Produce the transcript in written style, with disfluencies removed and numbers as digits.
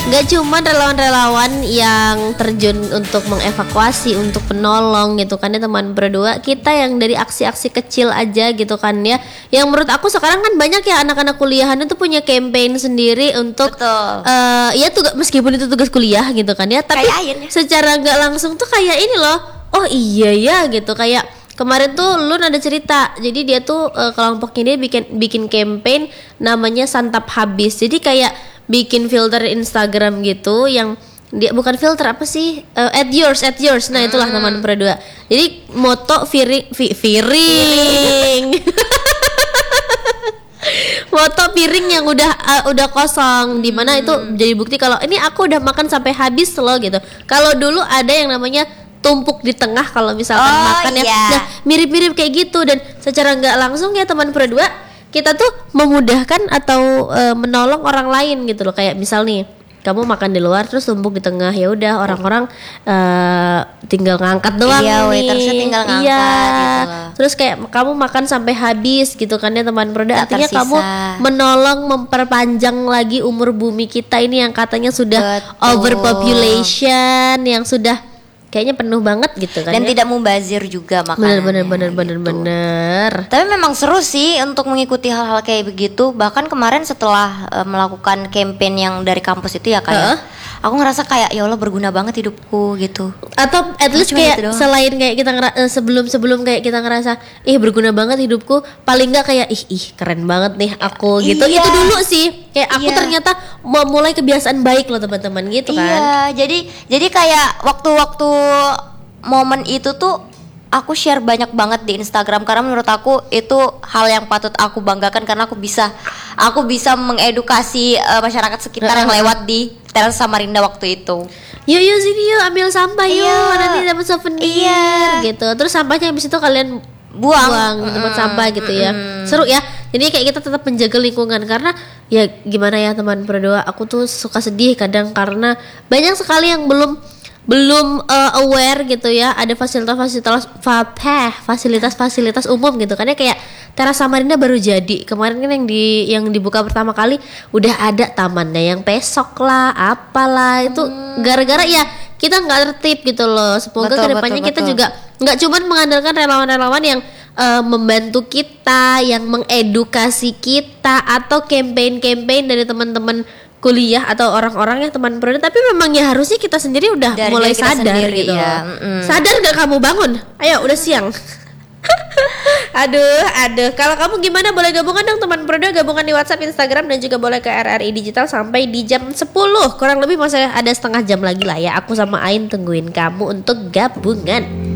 Gak cuma relawan-relawan yang terjun untuk mengevakuasi, untuk penolong gitu kan ya teman berdua. Kita yang dari aksi-aksi kecil aja gitu kan ya. Yang menurut aku sekarang kan banyak ya anak-anak kuliahan itu punya campaign sendiri untuk ya tugas, meskipun itu tugas kuliah gitu kan ya. Tapi secara gak langsung tuh kayak ini loh. Oh iya ya gitu, kayak kemarin tuh Lun ada cerita. Jadi dia tuh kelompoknya dia bikin campaign namanya Santap Habis. Jadi kayak bikin filter Instagram gitu yang dia bukan filter apa sih, at yours. Nah itulah teman berdua. Jadi moto piring moto piring yang udah kosong, dimana itu jadi bukti kalau ini aku udah makan sampai habis loh gitu. Kalau dulu ada yang namanya tumpuk di tengah kalau misalkan makan ya. Nah mirip-mirip kayak gitu, dan secara nggak langsung ya teman berdua kita tuh memudahkan atau menolong orang lain gitu loh. Kayak misal nih kamu makan di luar terus tumpuk di tengah, ya udah orang-orang tinggal ngangkat doang nih. Waitersnya tinggal ngangkat gitu loh. Terus kayak kamu makan sampai habis gitu kan ya teman berdua. Artinya tersisa. kamu menolong memperpanjang lagi umur bumi kita ini yang katanya sudah overpopulation, yang sudah kayaknya penuh banget gitu kan. Dan ya? tidak mubazir juga makanannya. Bener. Tapi memang seru sih untuk mengikuti hal-hal kayak begitu. Bahkan kemarin setelah melakukan campaign yang dari kampus itu ya kayak aku ngerasa kayak ya Allah berguna banget hidupku gitu. Atau at least kayak gitu selain kayak kita sebelum kayak kita ngerasa berguna banget hidupku, paling nggak kayak ih keren banget nih aku gitu. Itu dulu sih kayak aku ternyata mau mulai kebiasaan baik loh teman-teman gitu kan. Iya, jadi kayak waktu-waktu momen itu tuh aku share banyak banget di Instagram karena menurut aku itu hal yang patut aku banggakan, karena aku bisa mengedukasi masyarakat sekitar yang lewat di teras Samarinda waktu itu. Yuk sini yuk ambil sampah yuk, nanti dapat souvenir gitu. Terus sampahnya habis itu kalian buang di tempat sampah gitu ya. Seru ya. Jadi kayak kita tetap menjaga lingkungan, karena ya gimana ya teman berdua, aku tuh suka sedih kadang karena banyak sekali yang belum aware gitu ya, ada fasilitas umum gitu kan ya. Kayak Teras Samarinda baru jadi kemarin kan, yang dibuka pertama kali udah ada tamannya yang pesok lah apalah itu gara-gara ya kita nggak tertib gitu loh. Semoga kedepannya kita juga nggak cuma mengandalkan relawan-relawan yang membantu kita, yang mengedukasi kita, atau campaign dari teman-teman kuliah atau orang-orang yang teman produk, tapi memang ya harusnya kita sendiri udah mulai sadar sendiri, gitu ya. Sadar nggak kamu bangun? Ayo udah siang. Aduh. Kalau kamu gimana? Boleh gabungan dong teman produk, gabungan di WhatsApp, Instagram, dan juga boleh ke RRI Digital sampai di jam 10. Kurang lebih masih ada setengah jam lagi lah ya. Aku sama Ain tungguin kamu untuk gabungan.